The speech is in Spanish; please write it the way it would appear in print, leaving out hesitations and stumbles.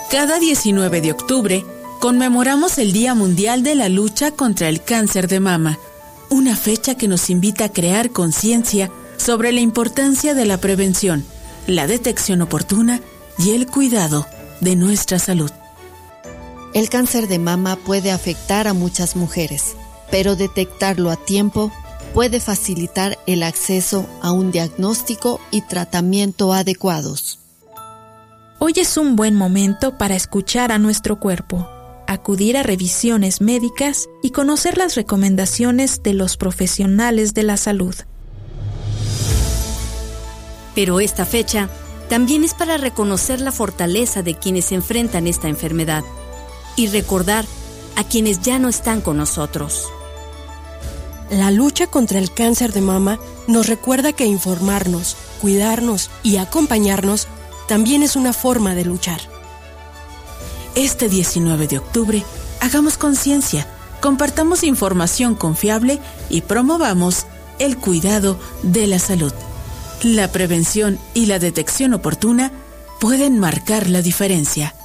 Cada 19 de octubre conmemoramos el Día Mundial de la Lucha contra el Cáncer de Mama, una fecha que nos invita a crear conciencia sobre la importancia de la prevención, la detección oportuna y el cuidado de nuestra salud. El cáncer de mama puede afectar a muchas mujeres, pero detectarlo a tiempo puede facilitar el acceso a un diagnóstico y tratamiento adecuados. Hoy es un buen momento para escuchar a nuestro cuerpo, acudir a revisiones médicas y conocer las recomendaciones de los profesionales de la salud. Pero esta fecha también es para reconocer la fortaleza de quienes enfrentan esta enfermedad y recordar a quienes ya no están con nosotros. La lucha contra el cáncer de mama nos recuerda que informarnos, cuidarnos y acompañarnos también es una forma de luchar. Este 19 de octubre, hagamos conciencia, compartamos información confiable y promovamos el cuidado de la salud. La prevención y la detección oportuna pueden marcar la diferencia.